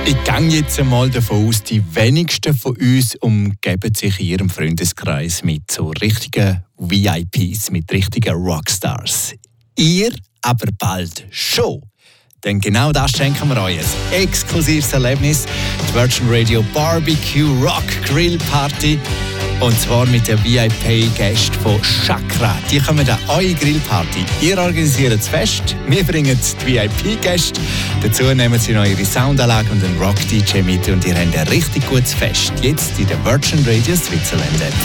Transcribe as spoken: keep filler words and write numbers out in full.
Ich gehe jetzt einmal davon aus, die wenigsten von uns umgeben sich in ihrem Freundeskreis mit so richtigen V I Ps, mit richtigen Rockstars. Ihr aber bald schon. Denn genau das schenken wir euch. Ein exklusives Erlebnis, die Virgin Radio Barbecue Rock Grill Party. Und zwar mit den V I P-Gästen von Chakra. Die kommen an eure Grillparty. Ihr organisiert das Fest, wir bringen die V I P-Gäste. Dazu nehmen sie noch ihre Soundanlage und einen Rock-D J mit und ihr habt ein richtig gutes Fest. Jetzt in der Virgin Radio Switzerland App.